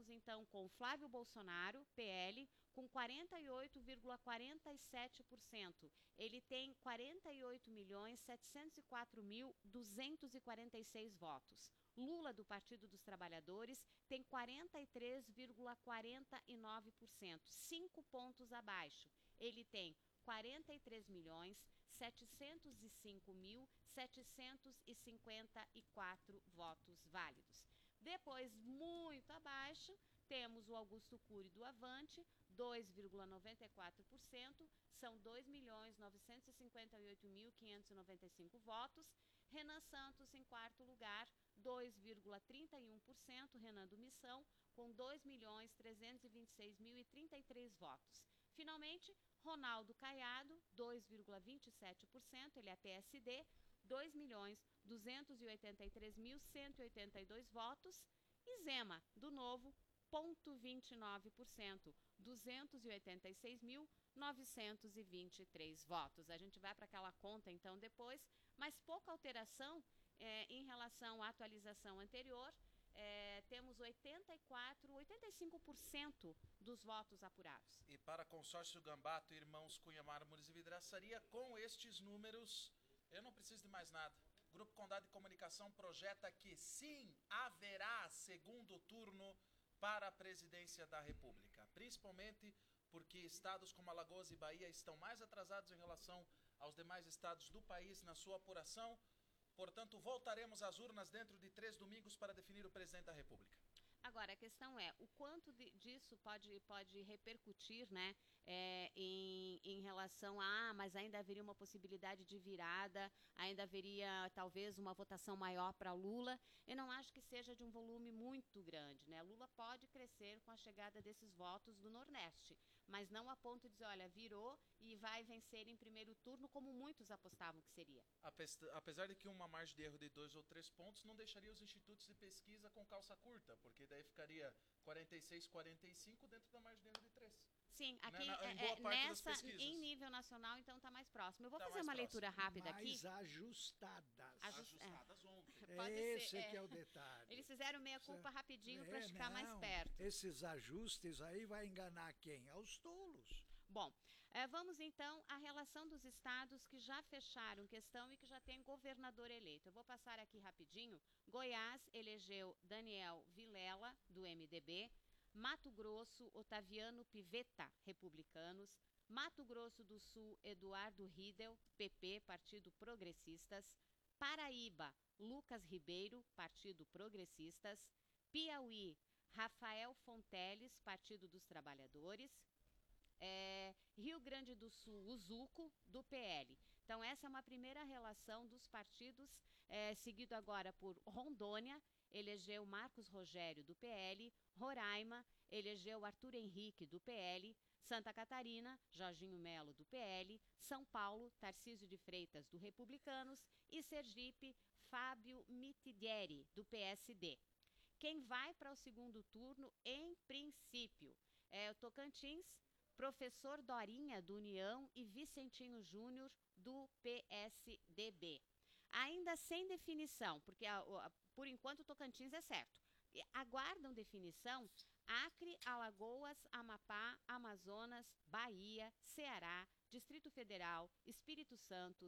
temos então com Flávio Bolsonaro, PL, com 48,47%. Ele tem 48.704.246 votos. Lula, do Partido dos Trabalhadores, tem 43,49%, 5 pontos abaixo. Ele tem 43.705.754 votos válidos. Depois, muito abaixo, temos o Augusto Cury do Avante, 2,94%, são 2.958.595 votos. Renan Santos, em quarto lugar, 2,31%, Renan do Missão, com 2.326.033 votos. Finalmente, Ronaldo Caiado, 2,27%, ele é PSD, 2.283.182 votos. E Zema, do Novo, 0,29%, 286.923 votos. A gente vai para aquela conta, então, depois, mas pouca alteração em relação à atualização anterior. Temos 85% dos votos apurados. E para consórcio Gambato, irmãos Cunha, Mármores e Vidraçaria, com estes números, eu não preciso de mais nada. Grupo Condado de Comunicação projeta que sim, haverá segundo turno para a presidência da República, principalmente porque estados como Alagoas e Bahia estão mais atrasados em relação aos demais estados do país na sua apuração. Portanto, voltaremos às urnas dentro de 3 domingos para definir o presidente da República. Agora, a questão é, o quanto disso pode repercutir, né, em relação mas ainda haveria uma possibilidade de virada, ainda haveria talvez uma votação maior para Lula. Eu não acho que seja de um volume muito grande, né? Lula pode crescer com a chegada desses votos do Nordeste, mas não a ponto de dizer, olha, virou e vai vencer em primeiro turno, como muitos apostavam que seria. Apesar de que uma margem de erro de 2 ou 3 pontos não deixaria os institutos de pesquisa com calça curta, porque daí ficaria 46-45 dentro da margem de erro de 3. Sim, aqui em nível nacional, então está mais próximo. Eu vou fazer uma leitura rápida aqui. Mais ajustadas. Ajustadas ontem. Esse que é o detalhe. Eles fizeram meia-culpa rapidinho para ficar mais perto. Esses ajustes aí vai enganar quem? Aos tolos. Bom, vamos então à relação dos estados que já fecharam questão e que já tem governador eleito. Eu vou passar aqui rapidinho. Goiás elegeu Daniel Vilela, do MDB. Mato Grosso, Otaviano Pivetta, Republicanos. Mato Grosso do Sul, Eduardo Riedel, PP, Partido Progressistas. Paraíba, Lucas Ribeiro, Partido Progressistas. Piauí, Rafael Fonteles, Partido dos Trabalhadores. Rio Grande do Sul, o Zuco, do PL. Então, essa é uma primeira relação dos partidos, seguido agora por Rondônia, elegeu Marcos Rogério, do PL, Roraima, elegeu Arthur Henrique, do PL, Santa Catarina, Jorginho Melo, do PL, São Paulo, Tarcísio de Freitas, do Republicanos, e Sergipe, Fábio Mitidieri, do PSD. Quem vai para o segundo turno, em princípio, é o Tocantins, Professor Dorinha, do União, e Vicentinho Júnior, do PSDB. Ainda sem definição, porque por enquanto o Tocantins é certo. Aguardam definição Acre, Alagoas, Amapá, Amazonas, Bahia, Ceará, Distrito Federal, Espírito Santo,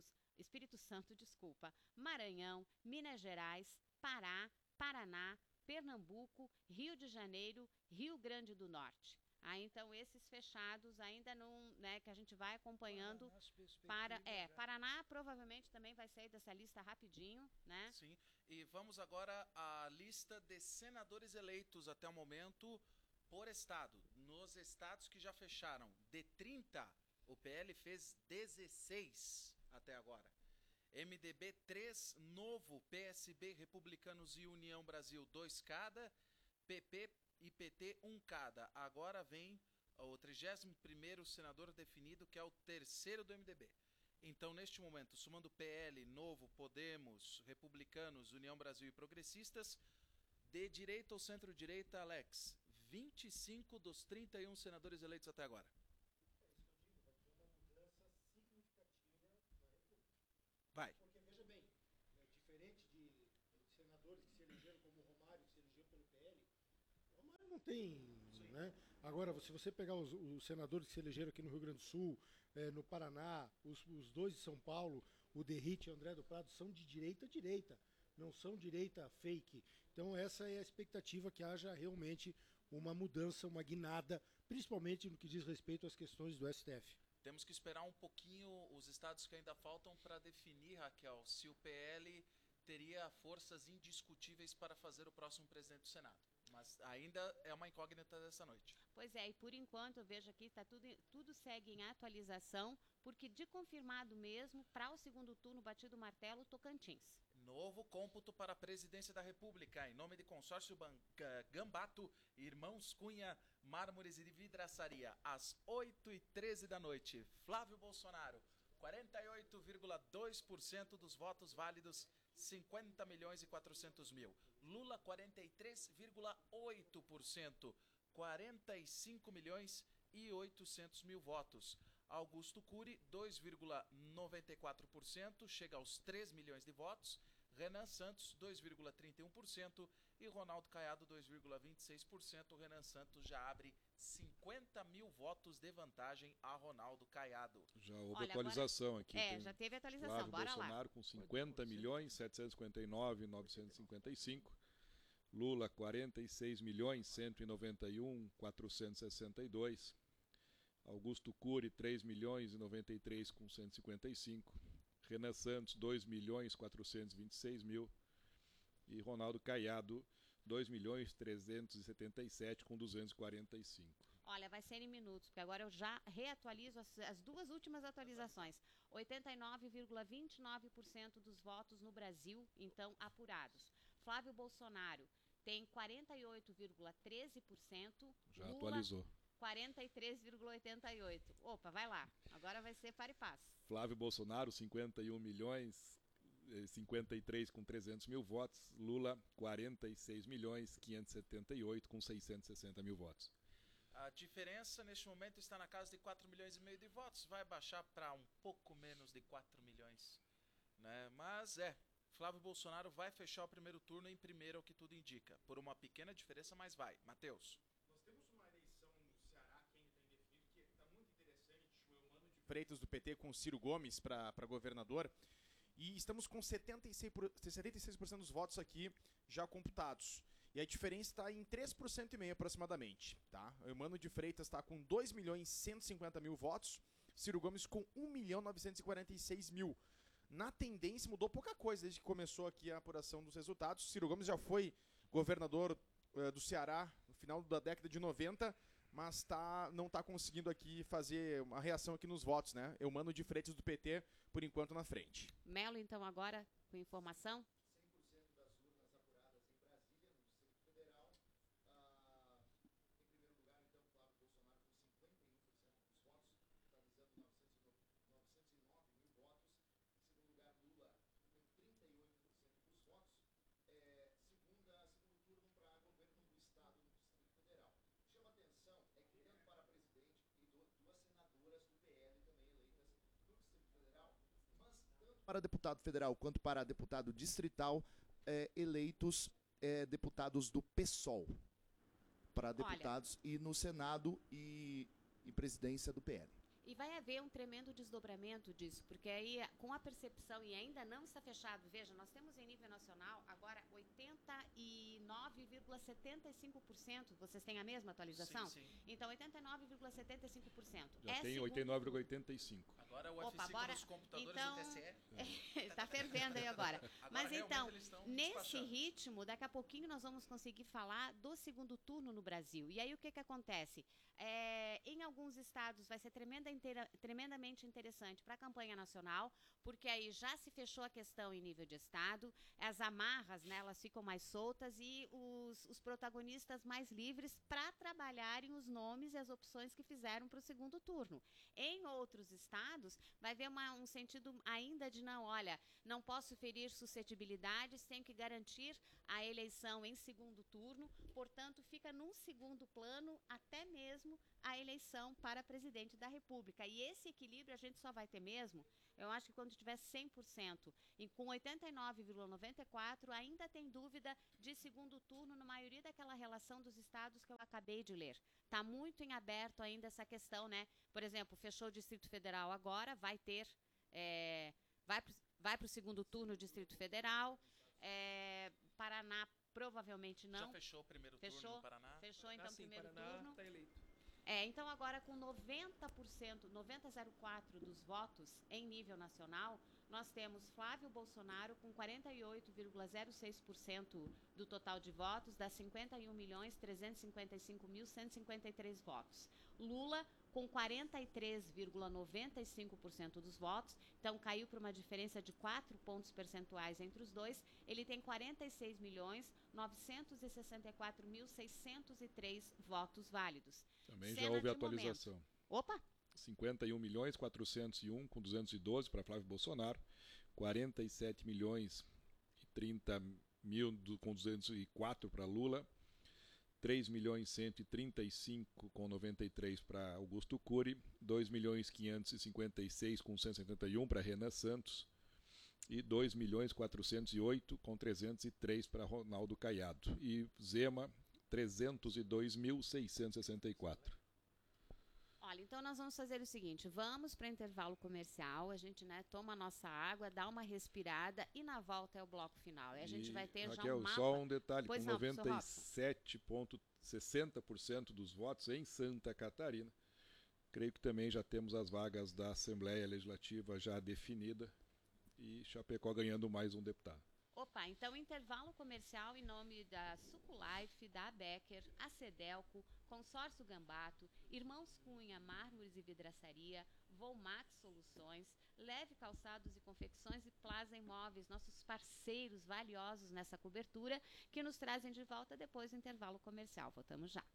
Maranhão, Minas Gerais, Pará, Paraná, Pernambuco, Rio de Janeiro, Rio Grande do Norte. Então, esses fechados ainda não, né, que a gente vai acompanhando. Paraná provavelmente também vai sair dessa lista rapidinho, né? Sim, e vamos agora à lista de senadores eleitos até o momento por estado. Nos estados que já fecharam, de 30, o PL fez 16 até agora. MDB 3, Novo, PSB, Republicanos e União Brasil 2 cada, PP e PT 1 cada. Agora vem o 31º senador definido, que é o terceiro do MDB. Então, neste momento, somando PL, Novo, Podemos, Republicanos, União Brasil e Progressistas, de direita ou centro-direita, Alex, 25 dos 31 senadores eleitos até agora. É isso que eu digo, vai ter uma mudança significativa na República. Vai. Porque, veja bem, diferente de senadores que se elegeram como o Romário, que se elegeu pelo PL, o Romário tem, né? Agora, se você pegar os senadores que se elegeram aqui no Rio Grande do Sul, no Paraná, os dois de São Paulo, o Derrite e o André do Prado, são de direita a direita, não são direita fake. Então essa é a expectativa, que haja realmente uma mudança, uma guinada, principalmente no que diz respeito às questões do STF. Temos que esperar um pouquinho os estados que ainda faltam para definir, Raquel, se o PL teria forças indiscutíveis para fazer o próximo presidente do Senado. Mas ainda é uma incógnita dessa noite. Pois é, e por enquanto eu vejo aqui, tudo segue em atualização, porque de confirmado mesmo, para o segundo turno, batido o martelo, Tocantins. Novo cômputo para a presidência da República, em nome de Consórcio Gambato, Irmãos Cunha, Mármores e Vidraçaria, às 8h13 da noite. Flávio Bolsonaro, 48,2% dos votos válidos, 50.400.000. Lula, 43,8%, 45.800.000 votos. Augusto Cury, 2,94%, chega aos 3 milhões de votos. Renan Santos, 2,31%, e Ronaldo Caiado, 2,26%. O Renan Santos já abre 50.000 votos de vantagem a Ronaldo Caiado. Já houve atualização aqui. Já teve atualização, Flávio bora Bolsonaro lá. com 50.759.955. Lula, 46.191.462. Augusto Cury, 3.093.155. Renan Santos, 2.426.000. E Ronaldo Caiado, 2.377.245. Olha, vai ser em minutos, porque agora eu já reatualizo as duas últimas atualizações. 89,29% dos votos no Brasil, então, apurados. Flávio Bolsonaro tem 48,13%. Já Lula, atualizou. 43,88%. Opa, vai lá. Agora vai ser par e passo. Flávio Bolsonaro, 51.053.300.000 votos. Lula, 46.578.660.000 votos. A diferença neste momento está na casa de 4,5 milhões de votos. Vai baixar para um pouco menos de 4 milhões. Né? Mas Flávio Bolsonaro vai fechar o primeiro turno em primeiro, ao que tudo indica. Por uma pequena diferença, mas vai. Matheus. Nós temos uma eleição no Ceará que ainda tem definido, que está muito interessante. O Eumano de Freitas do PT com Ciro Gomes para governador. E estamos com 76% dos votos aqui já computados. E a diferença está em 3,5% aproximadamente. Tá? O Eumano de Freitas está com 2.150.000 votos. Ciro Gomes com 1.946.000. Na tendência mudou pouca coisa desde que começou aqui a apuração dos resultados. Ciro Gomes já foi governador do Ceará no final da década de 90, mas não está conseguindo aqui fazer uma reação aqui nos votos, né? Eumano de Freitas do PT, por enquanto, na frente. Melo, então, agora com informação. 100% das urnas apuradas em Brasília, no Distrito Federal. Em primeiro lugar, então, Flávio Bolsonaro com 51% dos votos, totalizando 909.000 votos. Em segundo lugar, Lula com 38% dos votos. Segundo turno para governo do Estado no Distrito Federal. Chama atenção é que tanto para presidente e duas senadoras do PL também eleitas no Distrito Federal, mas tanto para deputado federal quanto para deputado distrital, eleitos deputados do PSOL, para deputados e no Senado e presidência do PL. E vai haver um tremendo desdobramento disso, porque aí, com a percepção, e ainda não está fechado, veja, nós temos em nível nacional agora 89,75%. Vocês têm a mesma atualização? Sim. Então, 89,75%. Já tem 89,85%. Agora o Opa, F5 dos computadores então, do TSE. Está fervendo aí agora. Mas então, eles estão nesse despachando. ritmo, daqui a pouquinho nós vamos conseguir falar do segundo turno no Brasil. E aí o que acontece? Em alguns estados vai ser tremendamente interessante para a campanha nacional, porque aí já se fechou a questão em nível de estado, as amarras, né, elas ficam mais soltas e os protagonistas mais livres para trabalharem os nomes e as opções que fizeram para o segundo turno. Em outros estados, vai haver um sentido ainda de não posso ferir suscetibilidades, tenho que garantir a eleição em segundo turno, portanto, fica num segundo plano até mesmo a eleição para presidente da República. República. E esse equilíbrio a gente só vai ter mesmo, eu acho que quando tiver 100%. E com 89,94% ainda tem dúvida de segundo turno na maioria daquela relação dos estados que eu acabei de ler. Está muito em aberto ainda essa questão, né? Por exemplo, fechou o Distrito Federal agora, vai ter... vai para o segundo turno o Distrito Federal. Paraná provavelmente não. Já fechou o primeiro turno no Paraná? Fechou, então, o primeiro Paraná turno. tá eleito. Então agora com 90%, 90,04% dos votos em nível nacional, nós temos Flávio Bolsonaro com 48,06% do total de votos, das 51.355.153 votos. Lula com 43,95% dos votos, então caiu para uma diferença de 4 pontos percentuais entre os dois. Ele tem 46.964.603 votos válidos. Também já houve atualização. Momento. Opa! 51.401 com 212 para Flávio Bolsonaro, 47.030.000 com 204 para Lula, 3.135 com 93 para Augusto Cury, 2.556 com 171 para Renan Santos e 2.408 com 303 para Ronaldo Caiado. E Zema, 302.664. Olha, então nós vamos fazer o seguinte, vamos para intervalo comercial, a gente toma a nossa água, dá uma respirada e na volta é o bloco final. E a gente vai ter Raquel, já um mapa. só um detalhe, pois com não, 97,60% dos votos em Santa Catarina, creio que também já temos as vagas da Assembleia Legislativa já definida e Chapecó ganhando mais um deputado. Opa, então intervalo comercial em nome da Suculife, da Becker, a Cedelco, Consórcio Gambato, Irmãos Cunha, Mármores e Vidraçaria, Volmax Soluções, Leve Calçados e Confecções e Plaza Imóveis, nossos parceiros valiosos nessa cobertura, que nos trazem de volta depois do intervalo comercial. Voltamos já.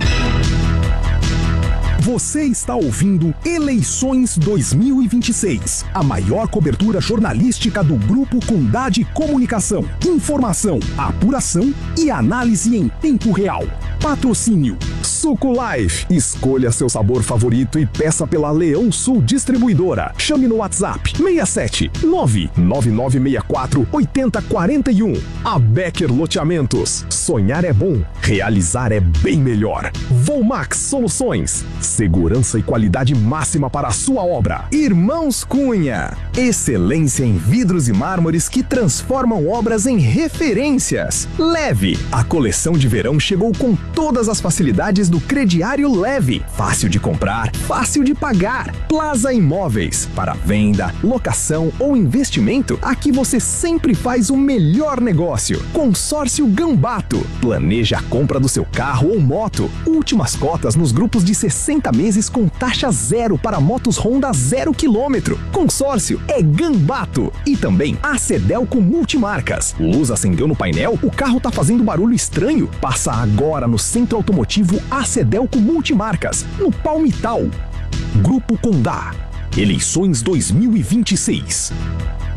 Você está ouvindo Eleições 2026, a maior cobertura jornalística do Grupo Condade Comunicação. Informação, apuração e análise em tempo real. Patrocínio Suculife. Escolha seu sabor favorito e peça pela Leão Sul Distribuidora. Chame no WhatsApp 67 99964 8041. A Becker Loteamentos. Sonhar é bom, realizar é bem melhor. Volmax Soluções. Segurança e qualidade máxima para a sua obra. Irmãos Cunha. Excelência em vidros e mármores que transformam obras em referências. Leve. A coleção de verão chegou com todas as facilidades do crediário Leve. Fácil de comprar, fácil de pagar. Plaza Imóveis. Para venda, locação ou investimento, aqui você sempre faz o melhor negócio. Consórcio Gambato. Planeja a compra do seu carro ou moto. Últimas cotas nos grupos de 60 meses com taxa zero para motos Honda 0 km. Consórcio é Gambato. E também a Cedelco Multimarcas. Luz acendeu no painel, o carro tá fazendo barulho estranho? Passa agora no Centro Automotivo a Cedelco Multimarcas, no Palmital. Grupo Condá. Eleições 2026.